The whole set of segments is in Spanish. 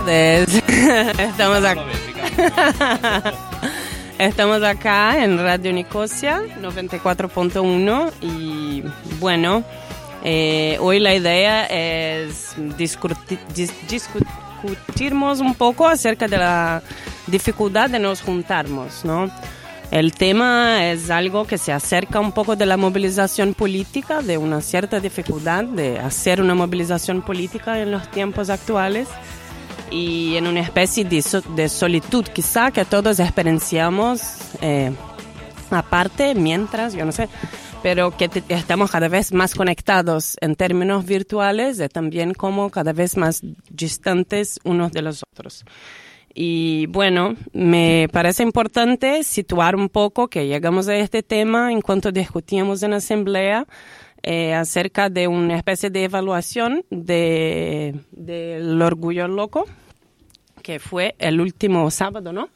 tardes. Estamos acá en Radio Nicosia 94.1 y bueno, hoy la idea es discutirmos un poco acerca de la dificultad de nos juntarmos, ¿no? El tema es algo que se acerca un poco de la movilización política, de una cierta dificultad de hacer una movilización política en los tiempos actuales y en una especie de solitud quizá que todos experienciamos aparte, mientras, yo no sé, pero que estamos cada vez más conectados en términos virtuales y también como cada vez más distantes unos de los otros. Y bueno, me parece importante situar un poco que llegamos a este tema en cuanto discutíamos en la asamblea acerca de una especie de evaluación del Orgullo Loco, que fue el último sábado, ¿no?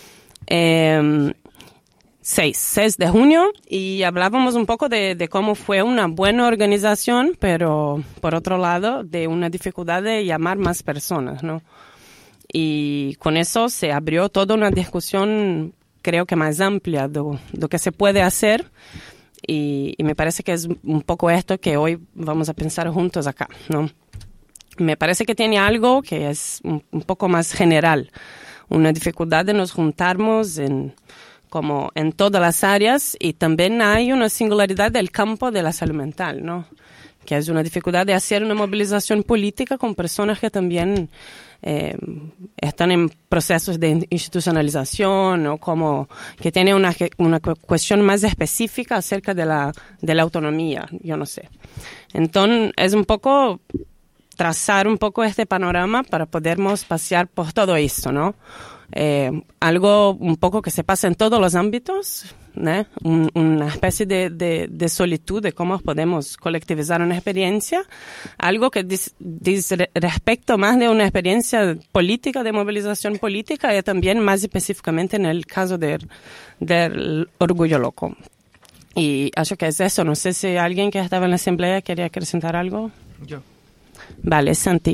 6 de junio, y hablábamos un poco de cómo fue una buena organización, pero por otro lado, de una dificultad de llamar más personas, ¿no? Y con eso se abrió toda una discusión, creo que más amplia, de lo que se puede hacer. Y me parece que es un poco esto que hoy vamos a pensar juntos acá, ¿no? Me parece que tiene algo que es un poco más general, una dificultad de nos juntarnos como en todas las áreas, y también hay una singularidad del campo de la salud mental, ¿no? Que es una dificultad de hacer una movilización política con personas que también están en procesos de institucionalización o como que tienen una cuestión más específica acerca de la autonomía, yo no sé. Entonces es un poco trazar un poco este panorama para podermos pasear por todo esto, ¿no? Algo un poco que se pasa en todos los ámbitos, ¿no? Una especie de solitud de cómo podemos colectivizar una experiencia, algo que dice respecto más de una experiencia política, de movilización política, y también más específicamente en el caso del Orgullo Loco. Y acho que es eso. No sé si alguien que estaba en la asamblea quería acrescentar algo. Yo. Vale, Santi.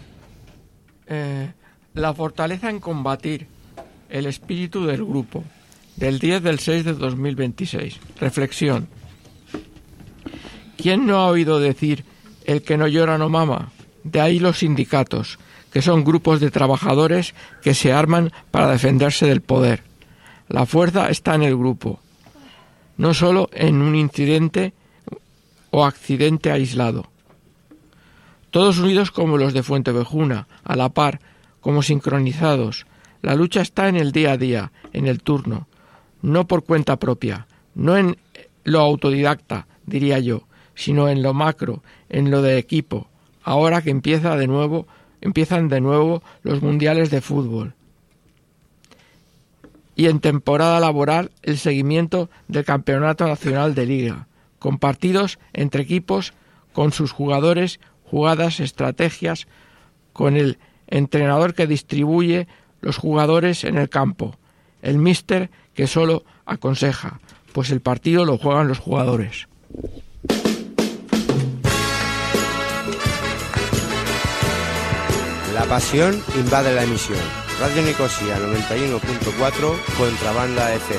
La fortaleza en combatir el espíritu del grupo, del 10/6 de 2026. Reflexión. ¿Quién no ha oído decir el que no llora no mama? De ahí los sindicatos, que son grupos de trabajadores que se arman para defenderse del poder. La fuerza está en el grupo, no solo en un incidente o accidente aislado. Todos unidos como los de Fuentevejuna, a la par, como sincronizados. La lucha está en el día a día, en el turno, no por cuenta propia, no en lo autodidacta, diría yo, sino en lo macro, en lo de equipo, ahora que empiezan de nuevo los mundiales de fútbol. Y en temporada laboral el seguimiento del Campeonato Nacional de Liga, con partidos entre equipos, con sus jugadores, jugadas, estrategias, con el entrenador que distribuye los jugadores en el campo, el míster que solo aconseja, pues el partido lo juegan los jugadores. La pasión invade la emisión. Radio Nicosia 91.4, Contrabanda FM.